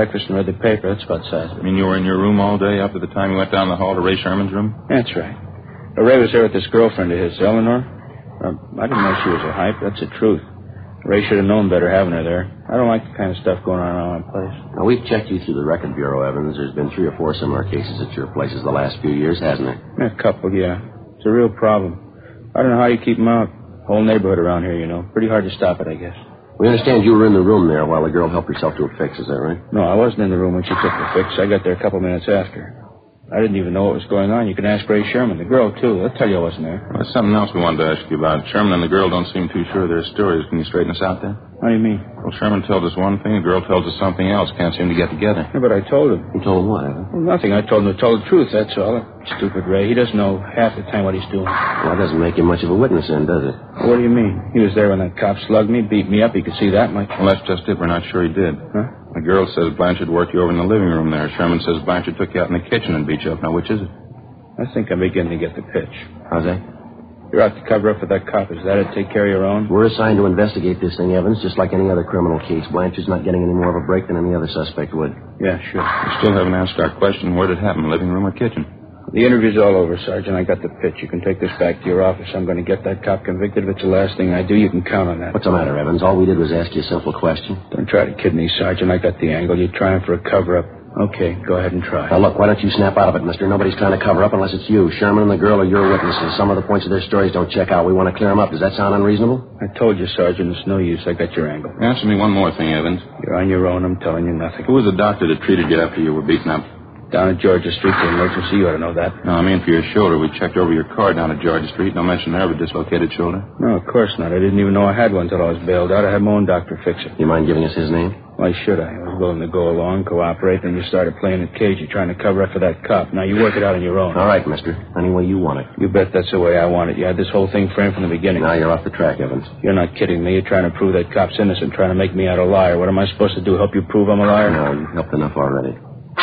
breakfast and read the paper. That's about size. You mean you were in your room all day after the time you went down the hall to Ray Sherman's room? That's right. Ray was there with this girlfriend of his, Eleanor. I didn't know she was a hype. That's the truth. Ray should have known better having her there. I don't like the kind of stuff going on around my place. Now, we've checked you through the record bureau, Evans. There's been 3 or 4 similar cases at your places the last few years, hasn't there? A couple, yeah. It's a real problem. I don't know how you keep them out. Whole neighborhood around here, you know. Pretty hard to stop it, I guess. We understand you were in the room there while the girl helped herself to a fix, is that right? No, I wasn't in the room when she took the fix. I got there a couple minutes after. I didn't even know what was going on. You can ask Ray Sherman, the girl, too. They'll tell you I wasn't there. Well, there's something else we wanted to ask you about. Sherman and the girl don't seem too sure of their stories. Can you straighten us out there? What do you mean? Well, Sherman tells us one thing, the girl tells us something else. Can't seem to get together. Yeah, but I told him. You told him what, Evans? Well, nothing. I told him to tell the truth, that's all. Stupid Ray. He doesn't know half the time what he's doing. Well, that doesn't make him much of a witness then, does it? Well, what do you mean? He was there when that cop slugged me, beat me up. He could see that much. Well, that's just it. We're not sure he did. Huh? The girl says Blanchard worked you over in the living room there. Sherman says Blanchard took you out in the kitchen and beat you up. Now, which is it? I think I'm beginning to get the pitch. How's that? You're out to cover up for that cop. Is that it? Take care of your own? We're assigned to investigate this thing, Evans, just like any other criminal case. Blanchard's not getting any more of a break than any other suspect would. Yeah, sure. We still haven't answered our question. Where did it happen, living room or kitchen? The interview's all over, Sergeant. I got the pitch. You can take this back to your office. I'm going to get that cop convicted. If it's the last thing I do, you can count on that. What's the matter, Evans? All we did was ask you a simple question. Don't try to kid me, Sergeant. I got the angle. You're trying for a cover-up. Okay, go ahead and try. Now, look, why don't you snap out of it, mister? Nobody's trying to cover up unless it's you. Sherman and the girl are your witnesses. Some of the points of their stories don't check out. We want to clear them up. Does that sound unreasonable? I told you, Sergeant, it's no use. I got your angle. Answer me one more thing, Evans. You're on your own. I'm telling you nothing. Who was the doctor that treated you after you were beaten up? Down at Georgia Street, the emergency. You ought to know that. No, I mean for your shoulder. We checked over your car down at Georgia Street. No mention there of a dislocated shoulder. No, of course not. I didn't even know I had one until I was bailed out. I had my own doctor fix it. You mind giving us his name? Why should I? I was willing to go along, cooperate, then you started playing it cagey, trying to cover up for that cop. Now you work it out on your own. All right, mister. Any way you want it. You bet that's the way I want it. You had this whole thing framed from the beginning. Now you're off the track, Evans. You're not kidding me. You're trying to prove that cop's innocent, trying to make me out a liar. What am I supposed to do, help you prove I'm a liar? No, you've helped enough already.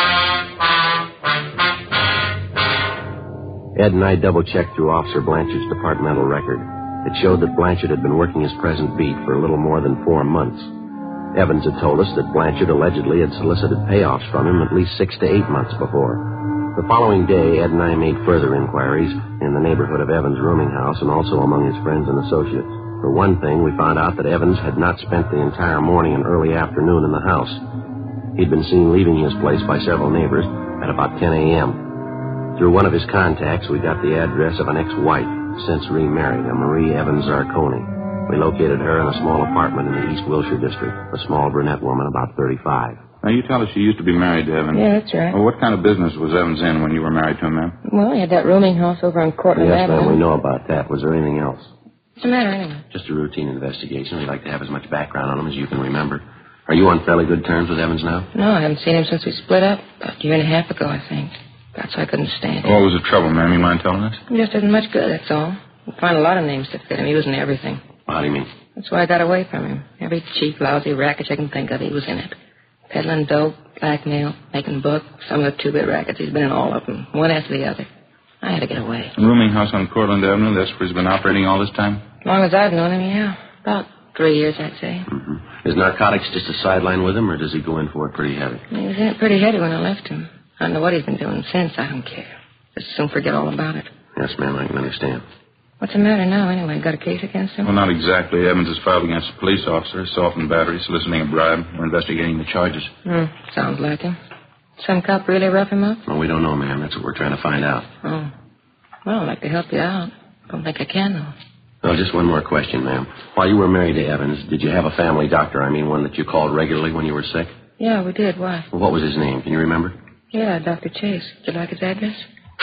Ed and I double-checked through Officer Blanchard's departmental record. It showed that Blanchard had been working his present beat for a little more than 4 months. Evans had told us that Blanchard allegedly had solicited payoffs from him at least 6 to 8 months before. The following day, Ed and I made further inquiries in the neighborhood of Evans' rooming house and also among his friends and associates. For one thing, we found out that Evans had not spent the entire morning and early afternoon in the house. He'd been seen leaving his place by several neighbors at about 10 a.m. Through one of his contacts, we got the address of an ex-wife, since remarried, a Marie Evans Zarconi. We located her in a small apartment in the East Wilshire district, a small brunette woman about 35. Now, you tell us she used to be married to Evans. Yeah, that's right. Well, what kind of business was Evans in when you were married to him, ma'am? Well, he had that rooming house over on Cortland Yes, Avenue. ma'am, we know about that. Was there anything else? What's the matter, anyway? Just a routine investigation. We'd like to have as much background on him as you can remember. Are you on fairly good terms with Evans now? No, I haven't seen him since we split up. About a year and a half ago, I think. That's why I couldn't stand him. What was the trouble, ma'am? You mind telling us? He just isn't much good, that's all. You find a lot of names to fit him. He was in everything. Well, how do you mean? That's why I got away from him. Every cheap, lousy racket you can think of, he was in it. Peddling dope, blackmail, making books, some of the two-bit rackets. He's been in all of them, one after the other. I had to get away. The rooming house on Cortland Avenue, that's where he's been operating all this time? As long as I've known him, yeah. About 3 years, I'd say. Mm-hmm. Is narcotics just a sideline with him, or does he go in for it pretty heavy? He was in it pretty heavy when I left him. I don't know what he's been doing since. I don't care. Just soon forget all about it. Yes, ma'am, I can understand. What's the matter now, anyway? Got a case against him? Well, not exactly. Evans is filed against a police officer, assault and battery, soliciting a bribe. We're investigating the charges. Sounds like him. Some cop really rough him up? Well, we don't know, ma'am. That's what we're trying to find out. Oh. Well, I'd like to help you out. Don't think I can, though. Well, just one more question, ma'am. While you were married to Evans, did you have a family doctor? I mean, one that you called regularly when you were sick? Yeah, we did. Why? Well, what was his name? Can you remember? Yeah, Dr. Chase. Would you like his address?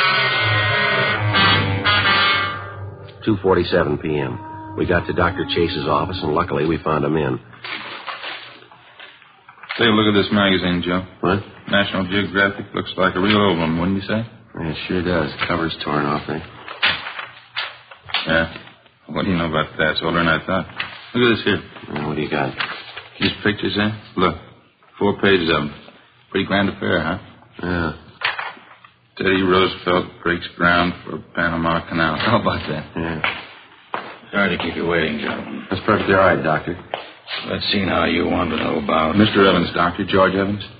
2:47 p.m. We got to Dr. Chase's office, and luckily we found him in. Take a look at this magazine, Joe. What? National Geographic. Looks like a real old one, wouldn't you say? Yeah, it sure does. Cover's torn off, eh? Yeah. What do you know about that? It's older than I thought. Look at this here. What do you got? These pictures, eh? Look. 4 pages of them. Pretty grand affair, huh? Yeah. Teddy Roosevelt breaks ground for Panama Canal. How about that? Yeah. Sorry to keep you waiting, gentlemen. That's perfectly all right, Doctor. Let's see now you want to know about... Mr. Evans, Doctor. George Evans.